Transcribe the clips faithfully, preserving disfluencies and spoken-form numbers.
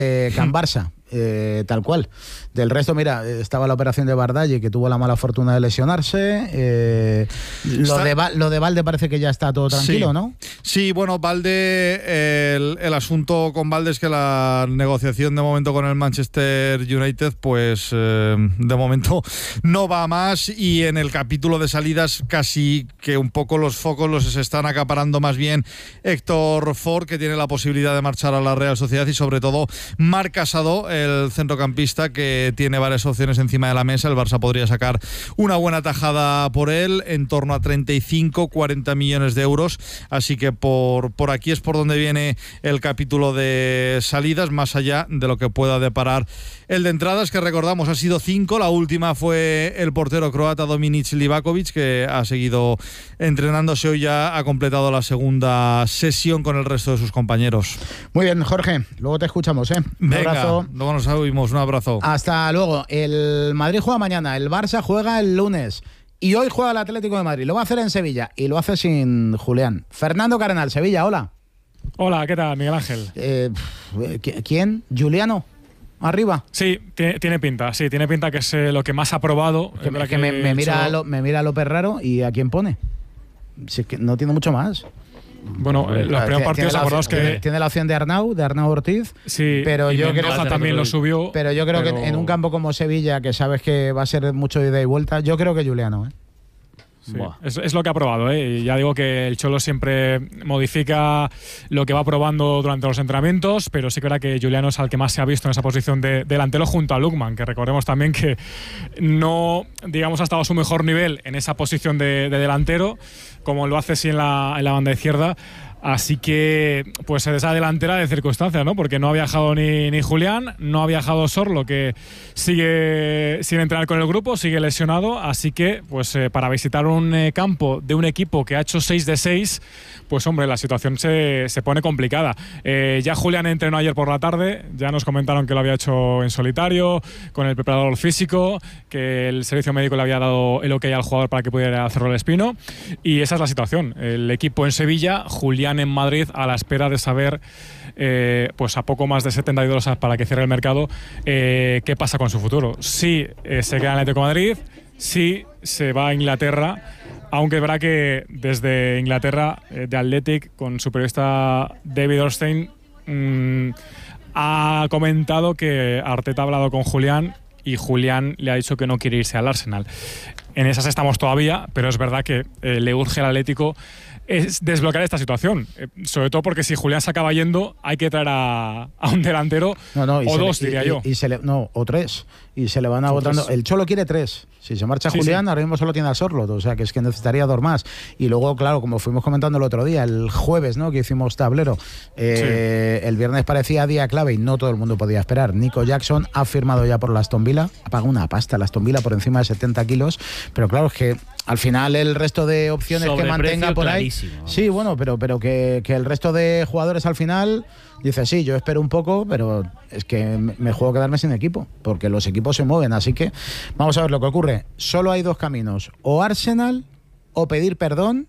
eh, Can Barça. Eh, tal cual. Del resto, mira, estaba la operación de Bardalle, que tuvo la mala fortuna de lesionarse. Eh, lo, está... de, lo de Valde parece que ya está todo tranquilo, sí. ¿no? Sí, bueno, Valde, el, el asunto con Valde es que la negociación de momento con el Manchester United, pues eh, de momento no va más, y en el capítulo de salidas casi que un poco los focos los están acaparando más bien Héctor Ford, que tiene la posibilidad de marchar a la Real Sociedad, y sobre todo Marc Casado, el centrocampista, que tiene varias opciones encima de la mesa. El Barça podría sacar una buena tajada por él, en torno a treinta y cinco, cuarenta millones de euros, así que por, por aquí es por donde viene el capítulo de salidas, más allá de lo que pueda deparar el de entradas, que recordamos ha sido cinco. La última fue el portero croata Dominic Livakovic, que ha seguido entrenándose hoy, ya ha completado la segunda sesión con el resto de sus compañeros. Muy bien, Jorge, luego te escuchamos, ¿eh? Un Venga, abrazo. Luego nos oímos, un abrazo. Hasta luego. El Madrid juega mañana, el Barça juega el lunes y hoy juega el Atlético de Madrid. Lo va a hacer en Sevilla y lo hace sin Julián. Fernando Cardenal, Sevilla, hola. Hola, ¿qué tal, Miguel Ángel? Eh, ¿Quién? ¿Juliano? ¿Arriba? Sí, tiene, tiene pinta, sí, tiene pinta que es eh, lo que más ha probado. Que, que, que me, me, mira lo, me mira López Raro, ¿y a quién pone? Si es que no tiene mucho más. Bueno, eh, los primeros partidos, acordaos que... Tiene, tiene la opción de Arnau, de Arnau Ortiz. Sí, pero y yo creo que también lo subió. Pero yo creo pero... que en un campo como Sevilla, que sabes que va a ser mucho de ida y vuelta, yo creo que Juliano, ¿eh? Sí, es, es lo que ha probado, ¿eh? Y ya digo que el Cholo siempre modifica lo que va probando durante los entrenamientos, pero sí que era que Juliano es al que más se ha visto en esa posición de delantero junto a Lookman, que recordemos también que no, digamos, ha estado a su mejor nivel en esa posición de, de delantero, como lo hace sí en la, en la banda izquierda. Así que, pues esa delantera de circunstancias, ¿no? Porque no ha viajado ni, ni Julián, no ha viajado Sorlo, que sigue sin entrenar con el grupo, sigue lesionado. Así que, pues eh, para visitar un eh, campo de un equipo que ha hecho seis de seis, pues hombre, la situación se, se pone complicada. Eh, ya Julián entrenó ayer por la tarde, ya nos comentaron que lo había hecho en solitario, con el preparador físico, que el servicio médico le había dado el ok al jugador para que pudiera hacerlo el espino. Y esa es la situación. El equipo en Sevilla, Julián en Madrid, a la espera de saber, eh, pues a poco más de setenta y dos horas para que cierre el mercado, eh, qué pasa con su futuro. Si eh, se queda en el Atlético de Madrid, si se va a Inglaterra, aunque es verdad que desde Inglaterra, eh, de Athletic, con su periodista David Ornstein, mmm, ha comentado que Arteta ha hablado con Julián y Julián le ha dicho que no quiere irse al Arsenal. En esas estamos todavía, pero es verdad que eh, le urge al Atlético es desbloquear esta situación, eh, sobre todo porque si Julián se acaba yendo hay que traer a, a un delantero no, no, o dos, le, diría y, yo. Y se le, no, o tres. Y se le van agotando. El Cholo quiere tres. Si se marcha sí, Julián, sí. ahora mismo solo tiene a Sorlo, o sea que es que necesitaría dos más. Y luego, claro, como fuimos comentando el otro día, el jueves, ¿no?, que hicimos tablero, eh, sí. el viernes parecía día clave y no todo el mundo podía esperar. Nico Jackson ha firmado ya por la Aston Villa, ha pagado una pasta la Aston Villa por encima de setenta kilos, pero claro, es que al final el resto de opciones que mantenga por ahí, sí, bueno, pero, pero que, que el resto de jugadores al final dice, sí, yo espero un poco, pero es que me juego quedarme sin equipo, porque los equipos se mueven, así que vamos a ver lo que ocurre. Solo hay dos caminos, o Arsenal o pedir perdón,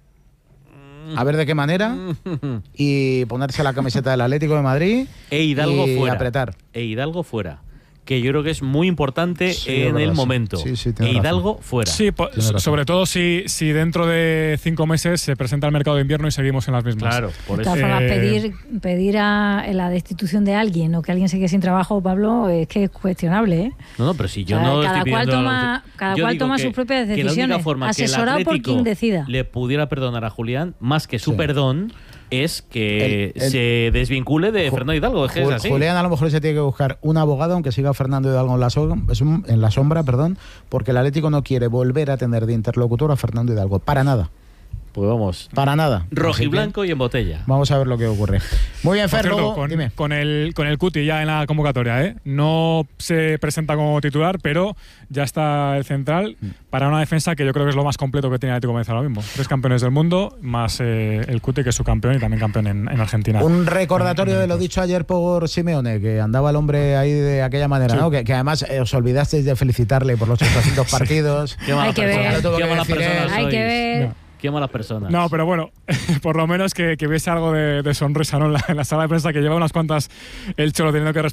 a ver de qué manera, y ponerse la camiseta del Atlético de Madrid e Hidalgo y fuera. apretar. E Hidalgo fuera. Que yo creo que es muy importante sí, en el sí. momento. Sí, sí, e Hidalgo razón. fuera. Sí, po- sobre todo si, si dentro de cinco meses se presenta el mercado de invierno y seguimos en las mismas. Claro, por de eso. todas formas, Eh, pedir, pedir a la destitución de alguien o que alguien se quede sin trabajo, Pablo, es que es cuestionable, ¿eh? No, no, pero si yo cada, no cada estoy cual pidiendo... toma, cada yo cual digo toma que, sus propias que decisiones, la única forma asesorado que el por quien decida. le pudiera perdonar a Julián, más que su sí. perdón, es que el, el, se desvincule de Ju, Fernando Hidalgo. Es que Ju, es así. Julián a lo mejor se tiene que buscar un abogado, aunque siga Fernando Hidalgo en la, so, en la sombra, perdón, porque el Atlético no quiere volver a tener de interlocutor a Fernando Hidalgo. Para nada. Pues vamos. Para nada. Rojiblanco y en botella. Vamos a ver lo que ocurre. Muy bien, Fer, luego, con, dime. Con el, con el Cuti ya en la convocatoria, ¿eh? No se presenta como titular, pero ya está el central para una defensa que yo creo que es lo más completo que tiene el Atlético de Madrid ahora mismo. Tres campeones del mundo, más eh, el Cuti, que es su campeón y también campeón en, en Argentina. Un recordatorio de lo dicho ayer por Simeone, que andaba el hombre ahí de aquella manera, sí. ¿no? Que, que además eh, os olvidasteis de felicitarle por los ochocientos partidos. Qué mala Hay que persona, ver. qué Qué mala persona Hay que ver. no. Qué malas personas. No, pero bueno, por lo menos que, que hubiese algo de, de sonrisa, ¿no? En la, en la sala de prensa, que lleva unas cuantas el Cholo teniendo que